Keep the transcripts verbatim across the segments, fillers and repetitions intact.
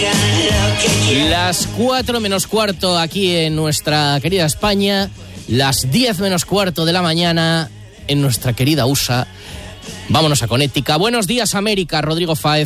Las cuatro menos cuarto aquí en nuestra querida España, las diez menos cuarto de la mañana en nuestra querida U S A. Vámonos a Connecticut. Buenos días, América. Rodrigo Fáez.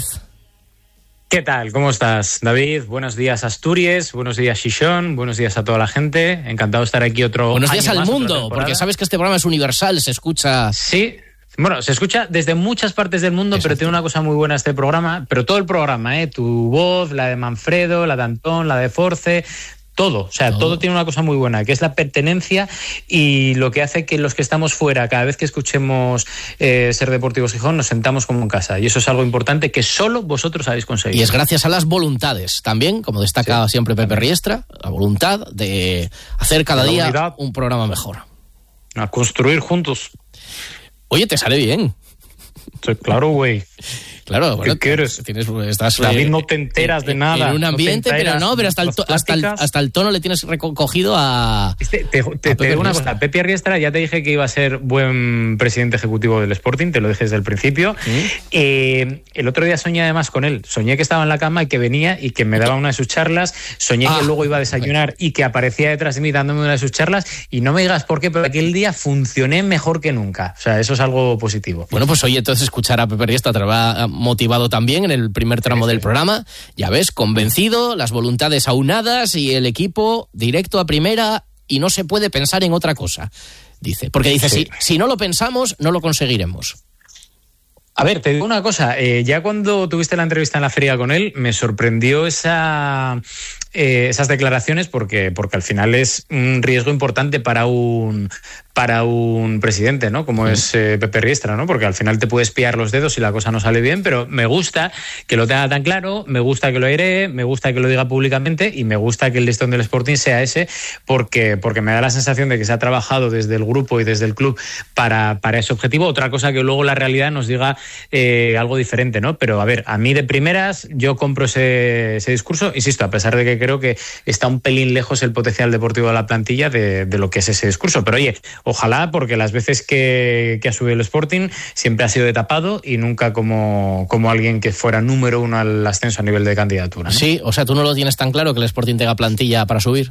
¿Qué tal? ¿Cómo estás, David? Buenos días, Asturias. Buenos días, Xixón. Buenos días a toda la gente. Encantado de estar aquí otro Buenos año días al más, mundo, porque sabes que este programa es universal, se escucha... Sí. Bueno, se escucha desde muchas partes del mundo, Exacto. Pero tiene una cosa muy buena este programa, pero todo el programa, ¿eh? Tu voz, la de Manfredo, la de Antón, la de Force, todo, o sea, todo. todo tiene una cosa muy buena, que es la pertenencia y lo que hace que los que estamos fuera, cada vez que escuchemos eh, Ser Deportivo Gijón, nos sentamos como en casa, y eso es algo importante que solo vosotros habéis conseguido. Y es gracias a las voluntades también, como destaca sí, siempre Pepe Riestra, la voluntad de hacer cada día unidad, un programa mejor. A construir juntos. Oye, te sale bien. Sí, claro, güey. Claro, bueno, ¿qué quieres? Tienes, estás, David, no te enteras eh, de nada. En un ambiente, no pero no, pero hasta el, to, hasta, el, hasta el tono le tienes recogido a... Te, te, te, te digo una cosa, Pepe Riestra, ya te dije que iba a ser buen presidente ejecutivo del Sporting, te lo dije desde el principio. ¿Sí? Eh, el otro día soñé además con él. Soñé que estaba en la cama y que venía y que me daba una de sus charlas. Soñé ah, que luego iba a desayunar okay. y que aparecía detrás de mí dándome una de sus charlas. Y no me digas por qué, pero aquel día funcioné mejor que nunca. O sea, eso es algo positivo. Bueno, pues oye, entonces escuchar a Pepe Riestra te va motivado también en el primer tramo sí, sí. del programa, ya ves, convencido, las voluntades aunadas y el equipo directo a primera y no se puede pensar en otra cosa, dice, porque dice, sí. si, si no lo pensamos, no lo conseguiremos. A ver, te digo una cosa, eh, ya cuando tuviste la entrevista en la feria con él, me sorprendió esa, eh, esas declaraciones porque, porque al final es un riesgo importante para un, para un presidente, ¿no? Como sí. es eh, Pepe Riestra, ¿no? Porque al final te puedes pillar los dedos si la cosa no sale bien, pero me gusta que lo tenga tan claro, me gusta que lo airee, me gusta que lo diga públicamente y me gusta que el listón del Sporting sea ese porque, porque me da la sensación de que se ha trabajado desde el grupo y desde el club para, para ese objetivo. Otra cosa que luego la realidad nos diga Eh, algo diferente, ¿no? Pero a ver, a mí de primeras yo compro ese, ese discurso, insisto, a pesar de que creo que está un pelín lejos el potencial deportivo de la plantilla de, de lo que es ese discurso, pero oye, ojalá, porque las veces que, que ha subido el Sporting siempre ha sido de tapado y nunca como, como alguien que fuera número uno al ascenso a nivel de candidatura, ¿no? Sí, o sea, tú no lo tienes tan claro que el Sporting tenga plantilla para subir.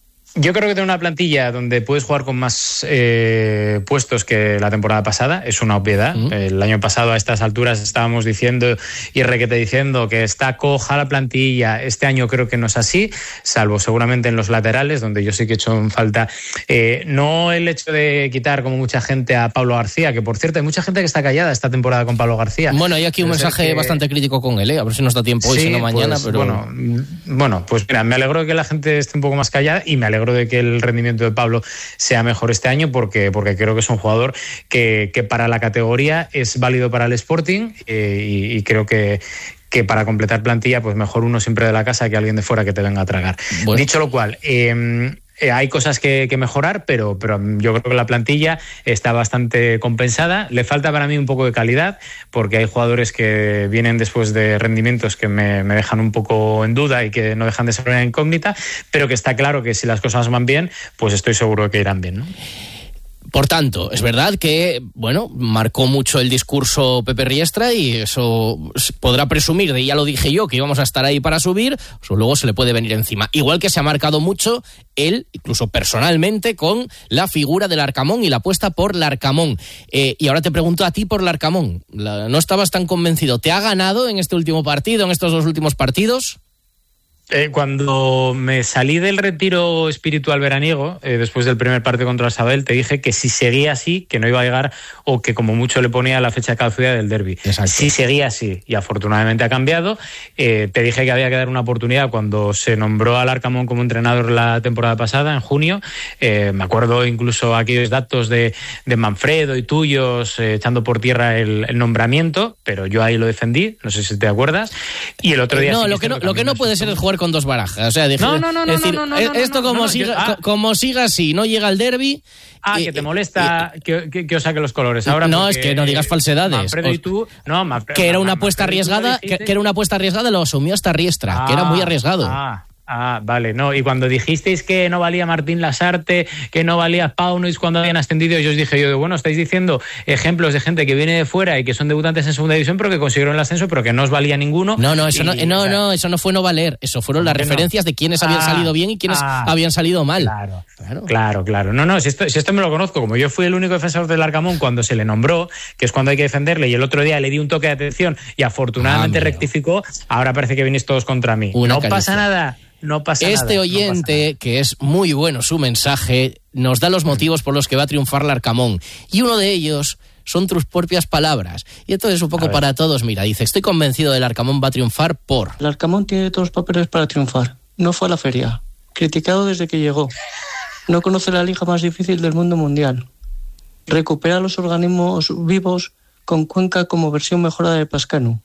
Yo creo que tiene una plantilla donde puedes jugar con más eh, puestos que la temporada pasada, es una obviedad. Uh-huh. El año pasado a estas alturas estábamos diciendo y requete diciendo que está coja la plantilla. Este año creo que no es así, salvo seguramente en los laterales, donde yo sí que he hecho en falta, eh, no el hecho de quitar como mucha gente a Pablo García, que por cierto hay mucha gente que está callada esta temporada con Pablo García. Bueno, hay aquí un Debe mensaje que... bastante crítico con él, ¿eh? A ver si nos da tiempo hoy, sí, si no mañana. Pues, pero bueno, bueno, pues mira, me alegro de que la gente esté un poco más callada y me alegro de que el rendimiento de Pablo sea mejor este año porque, porque creo que es un jugador que, que para la categoría es válido para el Sporting eh, y, y creo que que para completar plantilla pues mejor uno siempre de la casa que alguien de fuera que te venga a tragar. Bueno. Dicho lo cual, eh, Eh, hay cosas que, que mejorar, pero, pero yo creo que la plantilla está bastante compensada. Le falta para mí un poco de calidad, porque hay jugadores que vienen después de rendimientos que me, me dejan un poco en duda y que no dejan de ser una incógnita, pero que está claro que si las cosas van bien, pues estoy seguro de que irán bien, ¿no? Por tanto, es verdad que, bueno, marcó mucho el discurso Pepe Riestra y eso podrá presumir de, ya lo dije yo, que íbamos a estar ahí para subir, o luego se le puede venir encima. Igual que se ha marcado mucho él, incluso personalmente, con la figura del Arcamón y la apuesta por Larcamón. Eh, y ahora te pregunto a ti por Larcamón. La, ¿no estabas tan convencido? ¿Te ha ganado en este último partido, en estos dos últimos partidos? Eh, cuando me salí del retiro espiritual veraniego, eh, después del primer partido contra el Sabadell, te dije que si seguía así, que no iba a llegar, o que como mucho le ponía la fecha de caducidad del derbi. Si seguía así, y afortunadamente ha cambiado, eh, te dije que había que dar una oportunidad cuando se nombró al Arcamón como entrenador la temporada pasada, en junio. Eh, me acuerdo incluso aquellos datos de, de Manfredo y tuyos eh, echando por tierra el, el nombramiento, pero yo ahí lo defendí, no sé si te acuerdas. Y el otro día... No, sí lo que no, lo que no puede ser es jugar con dos barajas, o sea, dije, no, no, no, es decir, no, no, no, esto no, como no, siga, yo, ah, como siga así, no llega al derbi. Ah, y, que te molesta y, que, que, que os saque los colores. Ahora no, es que no digas falsedades. Manfredo y tú, no, Manfredo, que era una apuesta arriesgada, que, que era una apuesta arriesgada, lo asumió hasta Riestra, ah, que era muy arriesgado. Ah. Ah, vale, no. Y cuando dijisteis que no valía Martín Lasarte, que no valía Paunovic cuando habían ascendido, yo os dije yo, bueno, estáis diciendo ejemplos de gente que viene de fuera y que son debutantes en segunda división, pero que consiguieron el ascenso, pero que no os valía ninguno. No, no, eso y, no, no, o sea, no, eso no fue no valer. Eso fueron las referencias no. de quiénes habían ah, salido bien y quiénes ah, habían salido mal. Claro, claro, claro. claro. No, no, si esto, si esto me lo conozco, como yo fui el único defensor del Arcamón cuando se le nombró, que es cuando hay que defenderle, y el otro día le di un toque de atención y afortunadamente ah, rectificó, ahora parece que venís todos contra mí. Una no calicia. pasa nada. No pasa este nada, oyente, no pasa que es muy bueno su mensaje, nos da los motivos por los que va a triunfar el Arcamón. Y uno de ellos son tus propias palabras. Y entonces un poco para todos, mira, dice, estoy convencido del Arcamón va a triunfar por... El Arcamón tiene todos los papeles para triunfar. No fue a la feria. Criticado desde que llegó. No conoce la liga más difícil del mundo mundial. Recupera los organismos vivos con Cuenca como versión mejorada de Pascanu.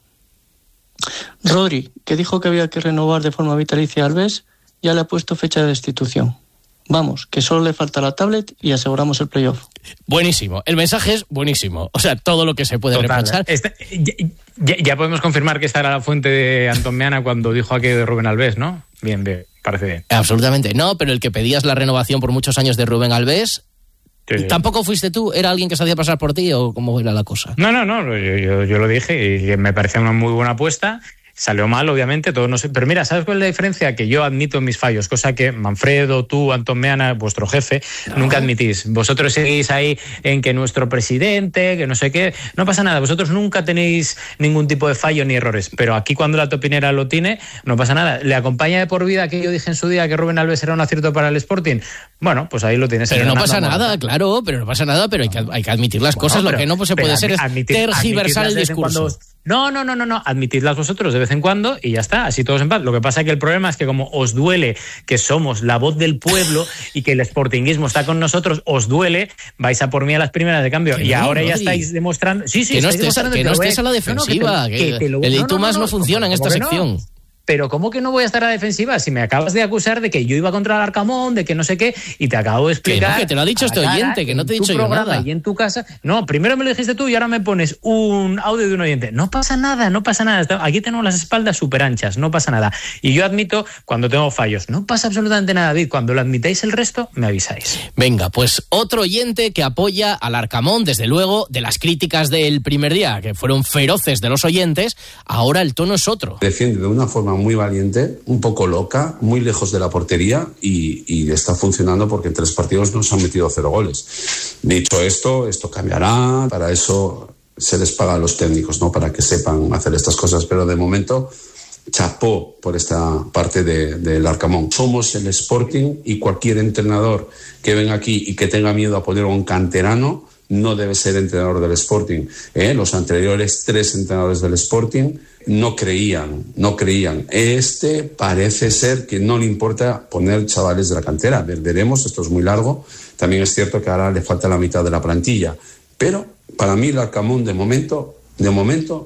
Rodri, que dijo que había que renovar de forma vitalicia a Alves, ya le ha puesto fecha de destitución. Vamos, que solo le falta la tablet y aseguramos el playoff. Buenísimo, el mensaje es buenísimo. O sea, todo lo que se puede Total, reprochar. Este, ya, ya, ya podemos confirmar que esta era la fuente de Antón Meana cuando dijo aquello de Rubén Alves, ¿no? Bien, bien, parece bien. Absolutamente, no, pero el que pedías la renovación por muchos años de Rubén Alves... Sí, sí. ¿Tampoco fuiste tú? ¿Era alguien que se hacía pasar por ti o cómo era la cosa? No, no, no, yo, yo, yo lo dije y me parecía una muy buena apuesta. Salió mal, obviamente, todo no sé. Pero mira, ¿sabes cuál es la diferencia? Que yo admito mis fallos, cosa que Manfredo, tú, Antón Meana, vuestro jefe, no. nunca admitís. Vosotros seguís ahí en que nuestro presidente, que no sé qué. No pasa nada, vosotros nunca tenéis ningún tipo de fallo ni errores. Pero aquí cuando la topinera lo tiene, no pasa nada. ¿Le acompaña de por vida que yo dije en su día que Rubén Alves era un acierto para el Sporting? Bueno, pues ahí lo tienes. Pero no pasa nada, amor. Claro, pero no pasa nada, pero hay que, hay que admitir las bueno, cosas. Pero, lo que no pues, se puede hacer es admitir, tergiversar el discurso. No, no, no, no, no, admitidlas vosotros de vez en cuando y ya está, así todos en paz. Lo que pasa es que el problema es que como os duele que somos la voz del pueblo y que el sportinguismo está con nosotros, os duele, vais a por mí a las primeras de cambio. Y no, ahora no, ya estáis demostrando... Sí, sí, que no estés, a, que no estés a la defensiva, no, no, que, te, que, que lo, el y tú más no, no, no funciona en esta sección. Pero ¿cómo que no voy a estar a la defensiva? Si me acabas de acusar de que yo iba contra el Arcamón, de que no sé qué, y te acabo de explicar... Que, no, que te lo ha dicho este oyente, que no te he dicho yo nada. Y en tu casa... No, primero me lo dijiste tú y ahora me pones un audio de un oyente. No pasa nada, no pasa nada. Aquí tenemos las espaldas súper anchas, no pasa nada. Y yo admito cuando tengo fallos. No pasa absolutamente nada, David. Cuando lo admitáis el resto, me avisáis. Venga, pues otro oyente que apoya al Arcamón, desde luego, de las críticas del primer día, que fueron feroces de los oyentes, ahora el tono es otro. Defiende de una forma muy valiente, un poco loca, muy lejos de la portería y, y está funcionando porque en tres partidos nos han metido cero goles. Dicho esto, esto cambiará, para eso se les paga a los técnicos, ¿no? Para que sepan hacer estas cosas, pero de momento chapó por esta parte de, del Arcamón. Somos el Sporting y cualquier entrenador que venga aquí y que tenga miedo a poner un canterano no debe ser entrenador del Sporting. ¿eh? Los anteriores tres entrenadores del Sporting no creían, no creían. Este parece ser que no le importa poner chavales de la cantera. Veremos, esto es muy largo. También es cierto que ahora le falta la mitad de la plantilla. Pero para mí el Arcamón de momento, de momento,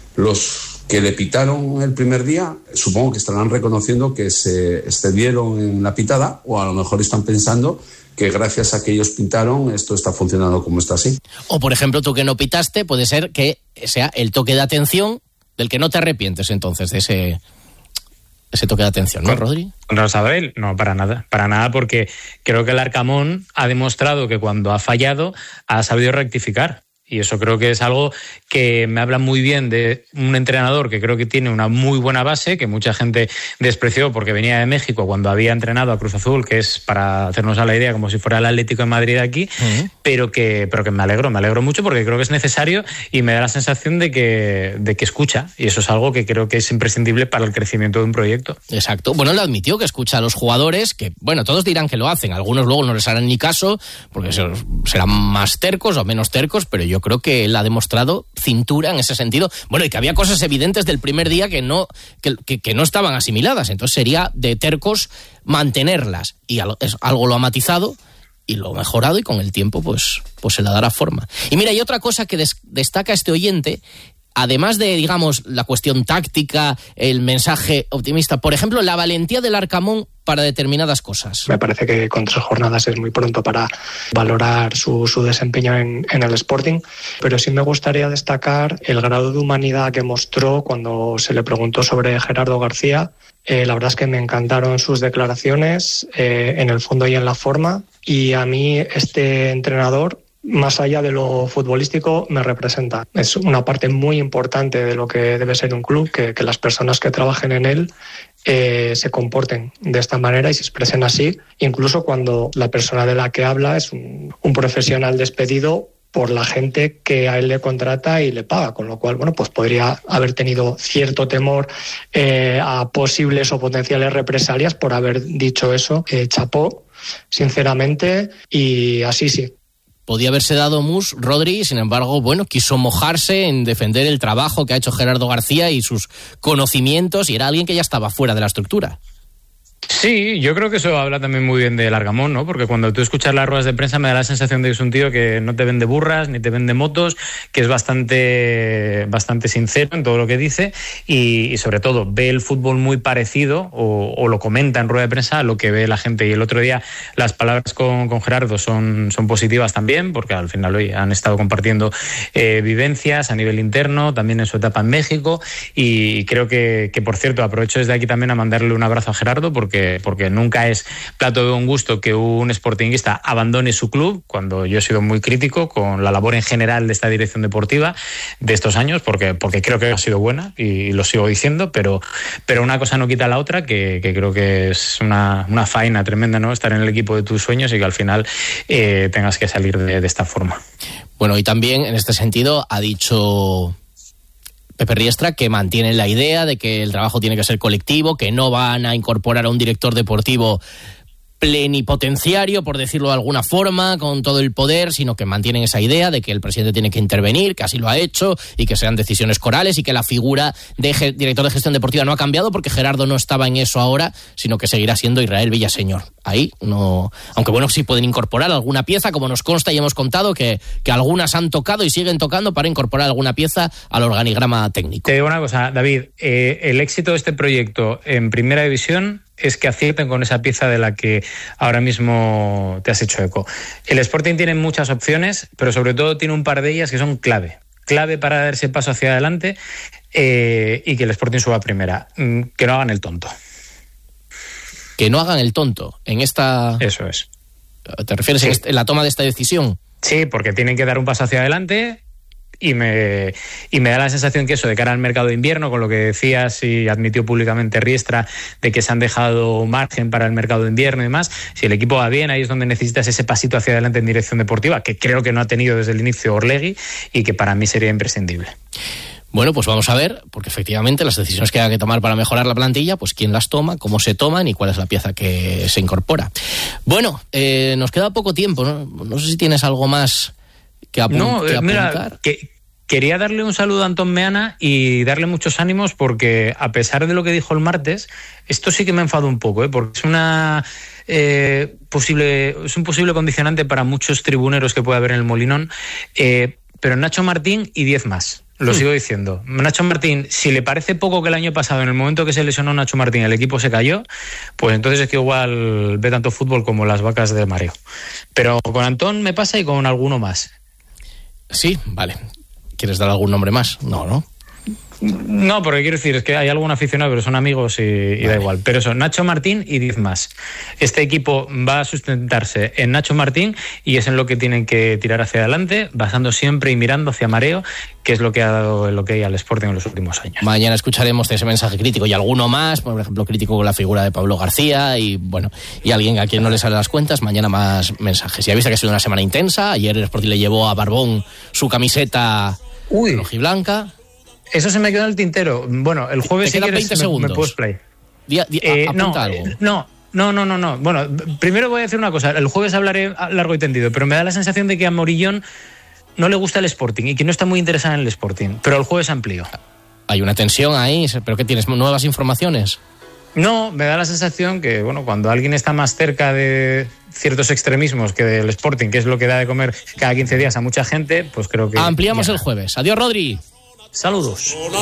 los que le pitaron el primer día, supongo que estarán reconociendo que se excedieron en la pitada, o a lo mejor están pensando que gracias a que ellos pintaron esto está funcionando como está así. O por ejemplo, tú que no pitaste, puede ser que sea el toque de atención del que no te arrepientes entonces de ese, ese toque de atención, ¿no, ¿Con, Rodri? ¿Contra Sabel? No, para nada, para nada, porque creo que el Arcamón ha demostrado que cuando ha fallado ha sabido rectificar. Y eso creo que es algo que me habla muy bien de un entrenador que creo que tiene una muy buena base, que mucha gente despreció porque venía de México cuando había entrenado a Cruz Azul, que es, para hacernos a la idea, como si fuera el Atlético de Madrid aquí, uh-huh. pero que pero que me alegro, me alegro mucho porque creo que es necesario y me da la sensación de que, de que escucha. Y eso es algo que creo que es imprescindible para el crecimiento de un proyecto. Exacto. Bueno, él admitió que escucha a los jugadores, que, bueno, todos dirán que lo hacen, algunos luego no les harán ni caso, porque serán más tercos o menos tercos, pero yo Yo creo que él ha demostrado cintura en ese sentido. Bueno, y que había cosas evidentes del primer día que no, que, que, que no estaban asimiladas. Entonces sería de tercos mantenerlas. Y algo lo ha matizado y lo ha mejorado y con el tiempo pues, pues se la dará forma. Y mira, hay otra cosa que des, destaca este oyente. además de, digamos, la cuestión táctica, el mensaje optimista, por ejemplo, la valentía del Arcamón para determinadas cosas? Me parece que con tres jornadas es muy pronto para valorar su, su desempeño en, en el Sporting, pero sí me gustaría destacar el grado de humanidad que mostró cuando se le preguntó sobre Gerardo García. Eh, la verdad es que me encantaron sus declaraciones, eh, en el fondo y en la forma, y a mí este entrenador, más allá de lo futbolístico, me representa. Es una parte muy importante de lo que debe ser un club, que, que las personas que trabajen en él eh, se comporten de esta manera y se expresen así, incluso cuando la persona de la que habla es un, un profesional despedido por la gente que a él le contrata y le paga, con lo cual, bueno, pues podría haber tenido cierto temor eh, a posibles o potenciales represalias por haber dicho eso. Eh, chapó, sinceramente, y así sí. Podía haberse dado mus, Rodri, sin embargo, bueno, quiso mojarse en defender el trabajo que ha hecho Gerardo García y sus conocimientos, y era alguien que ya estaba fuera de la estructura. Sí, yo creo que eso habla también muy bien de Largamón, ¿no? Porque cuando tú escuchas las ruedas de prensa me da la sensación de que es un tío que no te vende burras ni te vende motos, que es bastante, bastante sincero en todo lo que dice y, y sobre todo ve el fútbol muy parecido o, o lo comenta en rueda de prensa a lo que ve la gente. Y el otro día las palabras con, con Gerardo son, son positivas también, porque al final hoy han estado compartiendo eh, vivencias a nivel interno, también en su etapa en México, y creo que, que, por cierto, aprovecho desde aquí también a mandarle un abrazo a Gerardo, porque Porque, porque nunca es plato de buen gusto que un sportinguista abandone su club, cuando yo he sido muy crítico con la labor en general de esta dirección deportiva de estos años, porque, porque creo que ha sido buena y lo sigo diciendo, pero, pero una cosa no quita la otra, que, que creo que es una, una faena tremenda, ¿no? Estar en el equipo de tus sueños y que al final eh, tengas que salir de, de esta forma. Bueno, y también en este sentido ha dicho Pepe Riestra que mantienen la idea de que el trabajo tiene que ser colectivo, que no van a incorporar a un director deportivo plenipotenciario, por decirlo de alguna forma, con todo el poder, sino que mantienen esa idea de que el presidente tiene que intervenir, que así lo ha hecho, y que sean decisiones corales, y que la figura de ge- director de gestión deportiva no ha cambiado porque Gerardo no estaba en eso ahora, sino que seguirá siendo Israel Villaseñor. Ahí no, aunque bueno, sí pueden incorporar alguna pieza, como nos consta y hemos contado que, que algunas han tocado y siguen tocando para incorporar alguna pieza al organigrama técnico. Te digo una cosa, David, eh, el éxito de este proyecto en Primera División es que acierten con esa pieza de la que ahora mismo te has hecho eco. El Sporting tiene muchas opciones, pero sobre todo tiene un par de ellas que son clave. Clave para dar ese paso hacia adelante eh, y que el Sporting suba a primera. Que no hagan el tonto. Que no hagan el tonto en esta... Eso es. ¿Te refieres sí. en, este, en la toma de esta decisión? Sí, porque tienen que dar un paso hacia adelante. Y me, y me da la sensación que eso, de cara al mercado de invierno, con lo que decías y admitió públicamente Riestra, de que se han dejado margen para el mercado de invierno y demás, si el equipo va bien, ahí es donde necesitas ese pasito hacia adelante en dirección deportiva, que creo que no ha tenido desde el inicio Orlegui y que para mí sería imprescindible. Bueno, pues vamos a ver, porque efectivamente las decisiones que hay que tomar para mejorar la plantilla, pues quién las toma, cómo se toman y cuál es la pieza que se incorpora. Bueno, eh, nos queda poco tiempo, ¿no? No sé si tienes algo más que, apunt- no, que mira, apuntar. Que... Quería darle un saludo a Antón Meana y darle muchos ánimos porque, a pesar de lo que dijo el martes, esto sí que me enfadó un poco, ¿eh? Porque es una eh, posible, es un posible condicionante para muchos tribuneros que puede haber en el Molinón, eh, pero Nacho Martín y diez más. Lo sí. sigo diciendo. Nacho Martín, si le parece poco que el año pasado, en el momento que se lesionó Nacho Martín, el equipo se cayó, pues entonces es que igual ve tanto fútbol como las vacas de mareo. Pero con Antón me pasa y con alguno más. Sí, vale. ¿Quieres dar algún nombre más? No, ¿no? No, porque quiero decir, es que hay algún aficionado, pero son amigos y, y vale. Da igual. Pero eso, Nacho Martín y diez más. Este equipo va a sustentarse en Nacho Martín y es en lo que tienen que tirar hacia adelante, basando siempre y mirando hacia mareo, que es lo que ha dado el OK al Sporting en los últimos años. Mañana escucharemos ese mensaje crítico y alguno más, por ejemplo, crítico con la figura de Pablo García y bueno, y alguien a quien no le salen las cuentas, mañana más mensajes. Ya viste que ha sido una semana intensa, ayer el Sporting le llevó a Barbón su camiseta rojiblanca. Eso se me quedó en el tintero. Bueno, el jueves si quieres veinte segundos. Me, me puedes play. Día, día, eh, apunta no, algo. No, no, no, no, no. Bueno, primero voy a decir una cosa. El jueves hablaré largo y tendido, pero me da la sensación de que a Morillón no le gusta el Sporting y que no está muy interesado en el Sporting. Pero el jueves amplío. Hay una tensión ahí, pero ¿qué tienes? ¿Nuevas informaciones? No, me da la sensación que, bueno, cuando alguien está más cerca de ciertos extremismos que del Sporting, que es lo que da de comer cada quince días a mucha gente, pues creo que... Ampliamos ya. El jueves. Adiós, Rodri. Saludos.